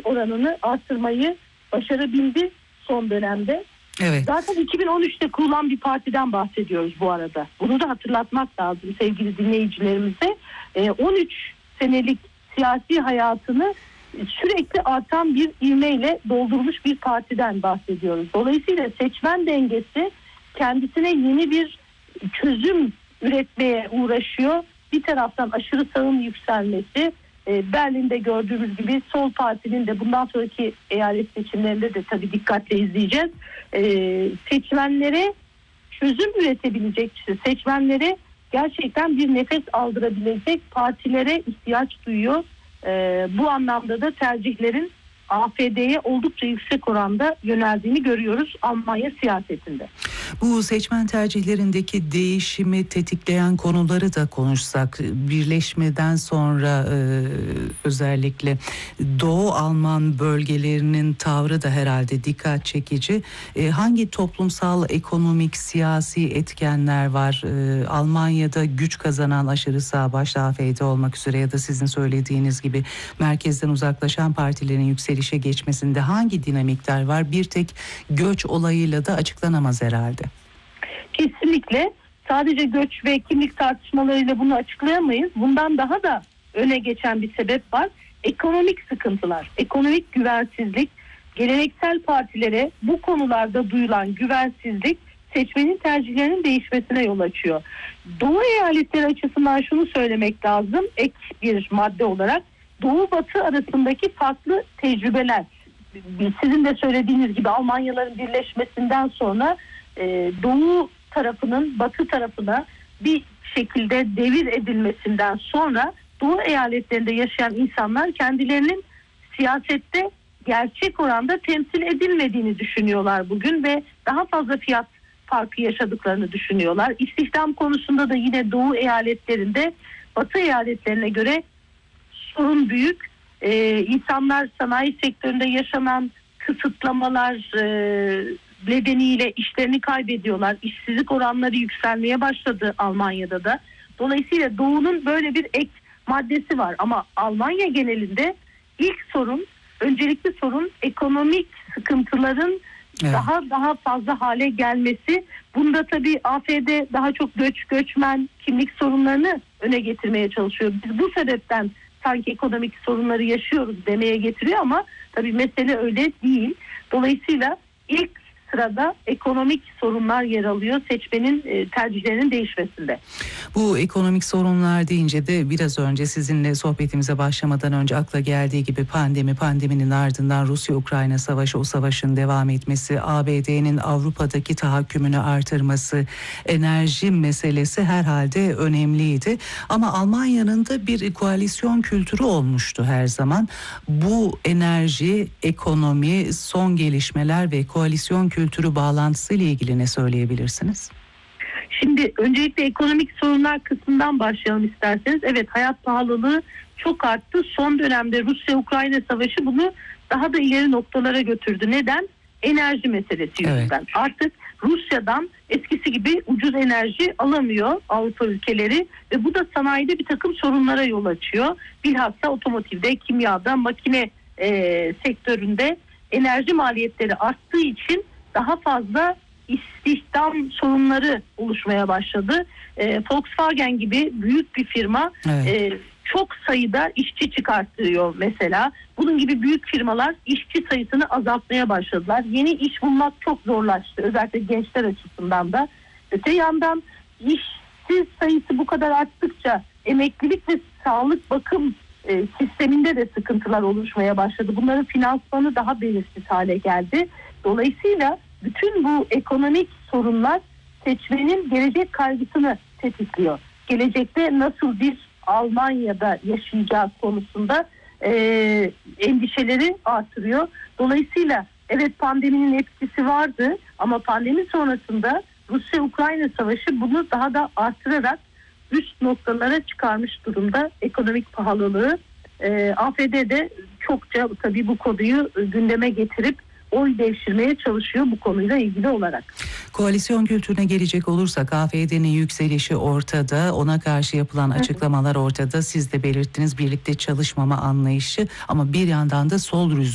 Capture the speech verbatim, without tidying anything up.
oranını arttırmayı başarabildi son dönemde. Evet. Zaten iki bin on üçte kurulan bir partiden bahsediyoruz bu arada. Bunu da hatırlatmak lazım sevgili dinleyicilerimize. on üç senelik siyasi hayatını sürekli artan bir ivmeyle doldurmuş bir partiden bahsediyoruz. Dolayısıyla seçmen dengesi kendisine yeni bir çözüm üretmeye uğraşıyor. Bir taraftan aşırı sağın yükselmesi, Berlin'de gördüğümüz gibi sol partinin de bundan sonraki eyalet seçimlerinde de tabii dikkatle izleyeceğiz. Seçmenlere çözüm üretebilecek, seçmenlere gerçekten bir nefes aldırabilecek partilere ihtiyaç duyuyor. Bu anlamda da tercihlerin A F D'ye oldukça yüksek oranda yöneldiğini görüyoruz Almanya siyasetinde. Bu seçmen tercihlerindeki değişimi tetikleyen konuları da konuşsak, birleşmeden sonra e, özellikle Doğu Alman bölgelerinin tavrı da herhalde dikkat çekici. E, hangi toplumsal, ekonomik, siyasi etkenler var? E, Almanya'da güç kazanan aşırı sağ başta A F D olmak üzere ya da sizin söylediğiniz gibi merkezden uzaklaşan partilerin yükselişe geçmesinde hangi dinamikler var? Bir tek göç olayıyla da açıklanamaz herhalde. Kesinlikle sadece göç ve kimlik tartışmalarıyla bunu açıklayamayız. Bundan daha da öne geçen bir sebep var. Ekonomik sıkıntılar, ekonomik güvensizlik, geleneksel partilere bu konularda duyulan güvensizlik seçmenin tercihlerinin değişmesine yol açıyor. Doğu eyaletleri açısından şunu söylemek lazım ek bir madde olarak. Doğu Batı arasındaki farklı tecrübeler. Sizin de söylediğiniz gibi Almanyaların birleşmesinden sonra e, Doğu tarafının Batı tarafına bir şekilde devir edilmesinden sonra Doğu eyaletlerinde yaşayan insanlar kendilerinin siyasette gerçek oranda temsil edilmediğini düşünüyorlar bugün ve daha fazla fiyat farkı yaşadıklarını düşünüyorlar. İstihdam konusunda da yine Doğu eyaletlerinde Batı eyaletlerine göre sorun büyük. Ee, insanlar sanayi sektöründe yaşanan kısıtlamalar e, nedeniyle işlerini kaybediyorlar. İşsizlik oranları yükselmeye başladı Almanya'da da. Dolayısıyla Doğu'nun böyle bir ek maddesi var. Ama Almanya genelinde ilk sorun, öncelikli sorun ekonomik sıkıntıların evet. daha daha fazla hale gelmesi. Bunda tabii A F D daha çok göç, göçmen, kimlik sorunlarını öne getirmeye çalışıyor. Biz bu sebepten sanki ekonomik sorunları yaşıyoruz demeye getiriyor ama tabii mesele öyle değil. Dolayısıyla ilk sırada ekonomik sorunlar yer alıyor seçmenin e, tercihlerinin değişmesinde. Bu ekonomik sorunlar deyince de biraz önce sizinle sohbetimize başlamadan önce akla geldiği gibi pandemi, pandeminin ardından Rusya-Ukrayna savaşı, o savaşın devam etmesi, A B D'nin Avrupa'daki tahakkümünü artırması, enerji meselesi herhalde önemliydi. Ama Almanya'nın da bir koalisyon kültürü olmuştu her zaman. Bu enerji, ekonomi, son gelişmeler ve koalisyon kültürü bağlantısı ile ilgili ne söyleyebilirsiniz? Şimdi öncelikle ekonomik sorunlar kısmından başlayalım isterseniz. Evet, hayat pahalılığı çok arttı. Son dönemde Rusya-Ukrayna savaşı bunu daha da ileri noktalara götürdü. Neden? Enerji meselesi yüzünden. Evet. Artık Rusya'dan eskisi gibi ucuz enerji alamıyor Avrupa ülkeleri ve bu da sanayide bir takım sorunlara yol açıyor. Bilhassa otomotivde, kimyada, makine e, sektöründe enerji maliyetleri arttığı için daha fazla istihdam sorunları oluşmaya başladı. E, Volkswagen gibi büyük bir firma evet. e, çok sayıda işçi çıkartıyor mesela. Bunun gibi büyük firmalar işçi sayısını azaltmaya başladılar. Yeni iş bulmak çok zorlaştı. Özellikle gençler açısından da. Öte yandan işsiz sayısı bu kadar arttıkça emeklilik ve sağlık bakım e, sisteminde de sıkıntılar oluşmaya başladı. Bunların finansmanı daha belirsiz hale geldi. Dolayısıyla bütün bu ekonomik sorunlar seçmenin gelecek kaygısını tetikliyor. Gelecekte nasıl bir Almanya'da yaşayacağı konusunda e, endişeleri artırıyor. Dolayısıyla evet pandeminin etkisi vardı ama pandemi sonrasında Rusya-Ukrayna savaşı bunu daha da artırarak üst noktalara çıkarmış durumda ekonomik pahalılığı. E, A F D'de çokça tabii bu konuyu gündeme getirip oy devşirmeye çalışıyor bu konuyla ilgili olarak. Koalisyon kültürüne gelecek olursak A F D'nin yükselişi ortada, ona karşı yapılan açıklamalar ortada. Siz de belirttiniz birlikte çalışmama anlayışı ama bir yandan da sol rüzgar